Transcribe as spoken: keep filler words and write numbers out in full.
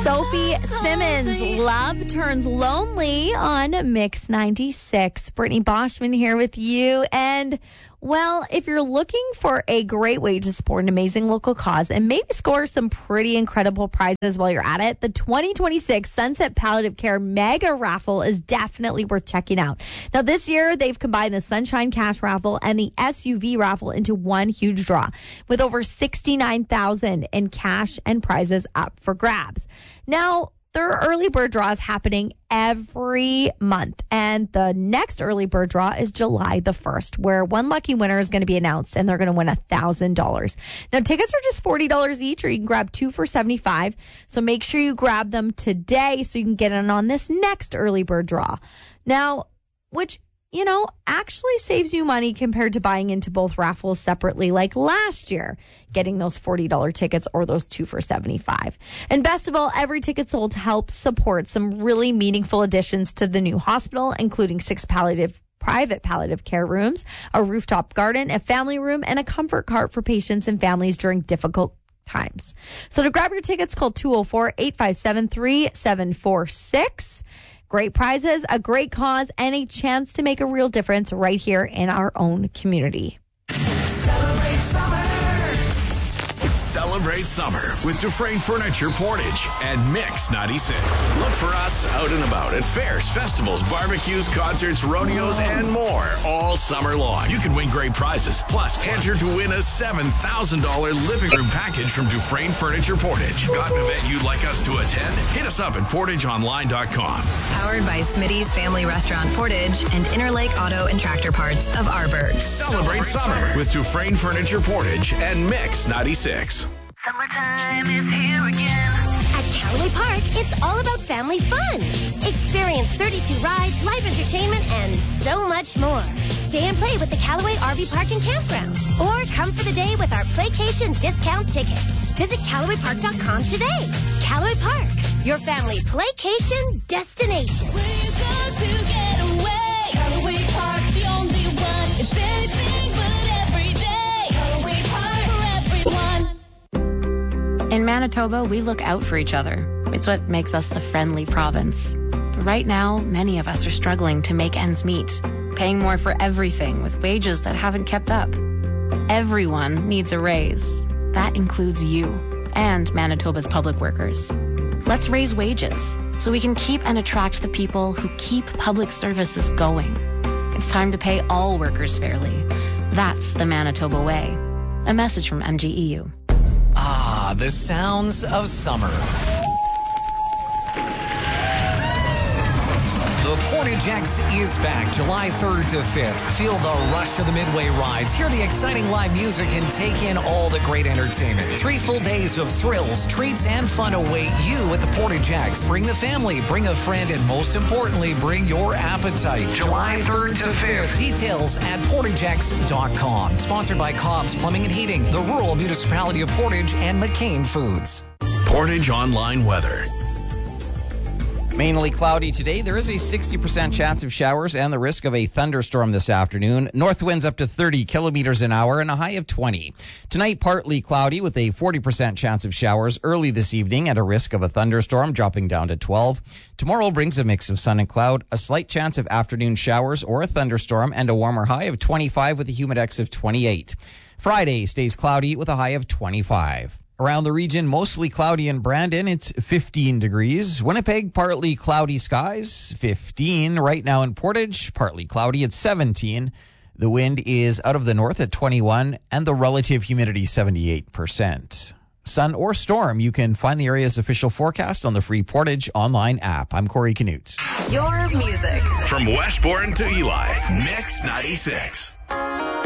Sophie Simmons, Love Turns Lonely on Mix ninety-six. Brittany Boschman here with you. And, well, if you're looking for a great way to support an amazing local cause and maybe score some pretty incredible prizes while you're at it, the twenty twenty-six Sunset Palliative Care Mega Raffle is definitely worth checking out. Now, this year, they've combined the Sunshine Cash Raffle and the S U V Raffle into one huge draw with over sixty-nine thousand dollars in cash and prizes up for grabs. Now, there are early bird draws happening every month, and the next early bird draw is July the first, where one lucky winner is going to be announced, and they're going to win one thousand dollars. Now, tickets are just forty dollars each, or you can grab two for seventy-five dollars, so make sure you grab them today so you can get in on this next early bird draw. Now, which, you know, actually saves you money compared to buying into both raffles separately like last year, getting those forty dollars tickets or those two for seventy-five dollars. And best of all, every ticket sold helps support some really meaningful additions to the new hospital, including six palliative private palliative care rooms, a rooftop garden, a family room, and a comfort cart for patients and families during difficult times. So to grab your tickets, call two oh four, eight five seven, three seven four six. Great prizes, a great cause, and a chance to make a real difference right here in our own community. Celebrate summer. Celebrate summer with Dufresne Furniture Portage and Mix ninety-six. Look for us out and about at fairs, festivals, barbecues, concerts, rodeos, and more all summer long. You can win great prizes. Plus, enter to win a seven thousand dollars living room package from Dufresne Furniture Portage. Got an event you'd like us to attend? Hit us up at portage online dot com. Powered by Smitty's Family Restaurant Portage and Interlake Auto and Tractor Parts of Arborg. Celebrate summer with Dufresne Furniture Portage and Mix ninety-six. Summertime is here again. At Callaway Park, it's all about family fun. Experience thirty-two rides, live entertainment, and so much more. Stay and play with the Callaway R V Park and Campground. Or come for the day with our Playcation discount tickets. Visit Callaway Park dot com today. Callaway Park, your family playcation destination. Where you go to get away. Callaway Park, the only one. It's anything but every day. Callaway Park for everyone. In Manitoba, we look out for each other. It's what makes us the friendly province. But right now, many of us are struggling to make ends meet, paying more for everything with wages that haven't kept up. Everyone needs a raise. That includes you and Manitoba's public workers. Let's raise wages so we can keep and attract the people who keep public services going. It's time to pay all workers fairly. That's the Manitoba way. A message from M G E U. Ah, the sounds of summer. The Portage X is back July third to fifth. Feel the rush of the Midway rides. Hear the exciting live music and take in all the great entertainment. Three full days of thrills, treats, and fun await you at the Portage X. Bring the family, bring a friend, and most importantly, bring your appetite. July third to fifth. Details at portage x dot com. Sponsored by Cobb's Plumbing and Heating, the Rural Municipality of Portage, and McCain Foods. Portage Online Weather. Mainly cloudy today. There is a sixty percent chance of showers and the risk of a thunderstorm this afternoon. North winds up to thirty kilometers an hour and a high of twenty. Tonight, partly cloudy with a forty percent chance of showers early this evening and a risk of a thunderstorm dropping down to twelve. Tomorrow brings a mix of sun and cloud, a slight chance of afternoon showers or a thunderstorm, and a warmer high of twenty-five with a humidex of twenty-eight. Friday stays cloudy with a high of twenty-five. Around the region, mostly cloudy in Brandon, it's fifteen degrees. Winnipeg, partly cloudy skies, fifteen. Right now in Portage, partly cloudy at seventeen. The wind is out of the north at twenty-one, and the relative humidity seventy-eight percent. Sun or storm, you can find the area's official forecast on the free Portage online app. I'm Corey Canute. Your music. From Westbourne to Eli, Mix ninety-six.